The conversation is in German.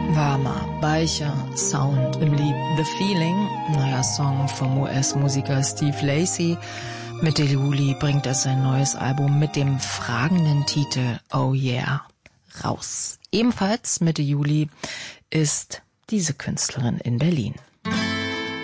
Warmer, weicher Sound im Lied The Feeling, neuer Song vom US-Musiker Steve Lacy. Mitte Juli bringt er sein neues Album mit dem fragenden Titel Oh Yeah raus. Ebenfalls Mitte Juli ist diese Künstlerin in Berlin.